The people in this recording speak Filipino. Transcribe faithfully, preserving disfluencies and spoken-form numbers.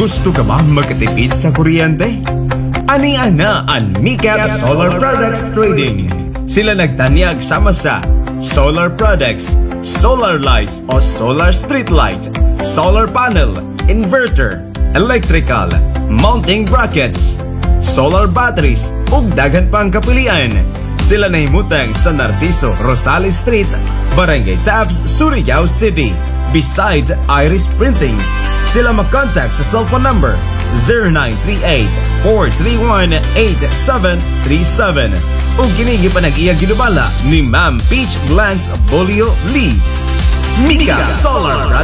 Gusto ka ba magkatipid sa kuryente? Ani ana ang Micap Solar Products Trading. Sila nagtanyag sama sa solar products, solar lights o solar street light, solar panel, inverter, electrical, mounting brackets, solar batteries ug daghan pang kapilian. Sila nahimutang sa Narciso Rosales Street, Barangay Taft, Surigao City, beside Iris Printing. Sila mag-contact sa cellphone number zero nine three eight, four three one, eight seven three seven ug kini gipanag-iya ginubala ni Ma'am Peach Glance Bolio Lee. Micap Solar